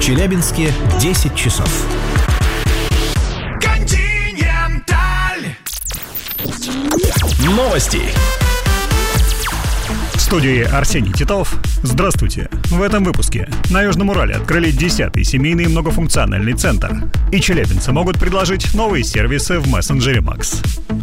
Челябинске 10 часов. Новости. В студии Арсений Титов. Здравствуйте. В этом выпуске на Южном Урале открыли 10-й семейный многофункциональный центр. И челябинцы могут предложить новые сервисы в мессенджере Макс.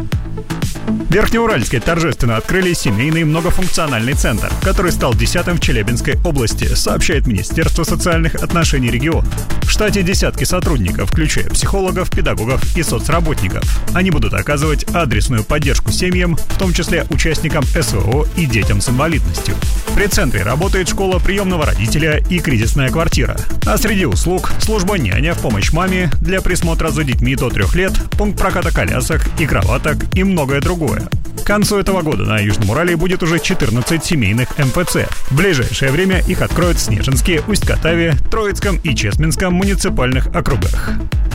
В Верхнеуральске торжественно открыли семейный многофункциональный центр, который стал 10-м в Челябинской области, сообщает Министерство социальных отношений региона. В штате десятки сотрудников, включая психологов, педагогов и соцработников. Они будут оказывать адресную поддержку семьям, в том числе участникам СВО и детям с инвалидностью. При центре работает школа приемного родителя и кризисная квартира. А среди услуг служба няня в помощь маме для присмотра за детьми до 3 лет, пункт проката колясок и кроваток и многое другое. К концу этого года на Южном Урале будет уже 14 семейных МФЦ. В ближайшее время их откроют в Снежинске, Усть-Катаве, Троицком и Чесменском муниципальных округах.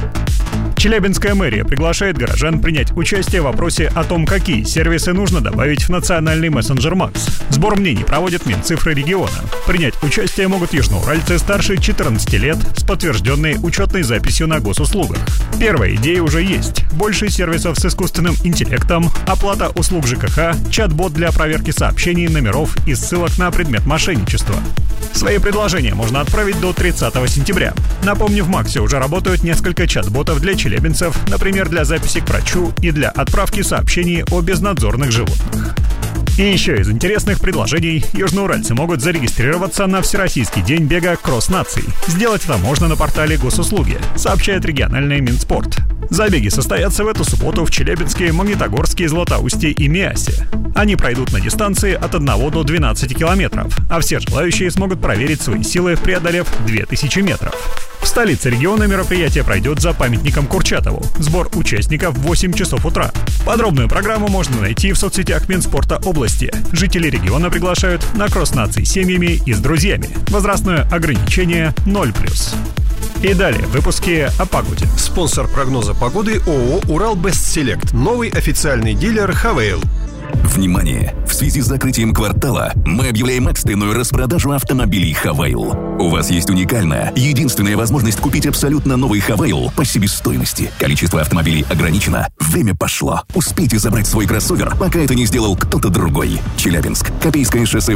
Челябинская мэрия приглашает горожан принять участие в вопросе о том, какие сервисы нужно добавить в национальный мессенджер Макс. Сбор мнений проводит Минцифры региона. Принять участие могут южноуральцы старше 14 лет с подтвержденной учетной записью на госуслугах. Первая идея уже есть. Больше сервисов с искусственным интеллектом, оплата услуг ЖКХ, чат-бот для проверки сообщений, номеров и ссылок на предмет мошенничества. Свои предложения можно отправить до 30 сентября. Напомню, в Максе уже работают несколько чат-ботов для челябинцев, например, для записи к врачу и для отправки сообщений о безнадзорных животных. И еще из интересных предложений южноуральцы могут зарегистрироваться на Всероссийский день бега «Кросс наций». Сделать это можно на портале Госуслуги, сообщает региональный Минспорт. Забеги состоятся в эту субботу в Челябинске, Магнитогорске, Златоусте и Миасе. Они пройдут на дистанции от 1 до 12 километров, а все желающие смогут проверить свои силы, преодолев 2000 метров. В столице региона мероприятие пройдет за памятником Курчатову. Сбор участников в 8 часов утра. Подробную программу можно найти в соцсетях Минспорта области. Жители региона приглашают на кросс наций с семьями и с друзьями. Возрастное ограничение 0+. И далее в выпуске о погоде. Спонсор прогноза погоды ООО «Уралбестселект». Новый официальный дилер «Хавейл». Внимание! В связи с закрытием квартала мы объявляем экстренную распродажу автомобилей «Хавейл». У вас есть уникальная, единственная возможность купить абсолютно новый «Хавейл» по себестоимости. Количество автомобилей ограничено. Время пошло. Успейте забрать свой кроссовер, пока это не сделал кто-то другой. Челябинск. Копейское шоссе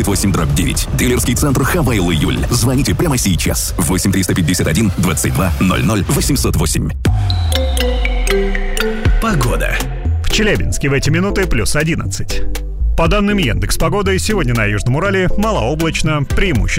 88/9. Дилерский центр «Хавейл Июль». Звоните прямо сейчас. 8 351 22 00 808. Погода. В Челябинске в эти минуты +11. По данным Яндекс.Погоды, сегодня на Южном Урале малооблачно, преимущественно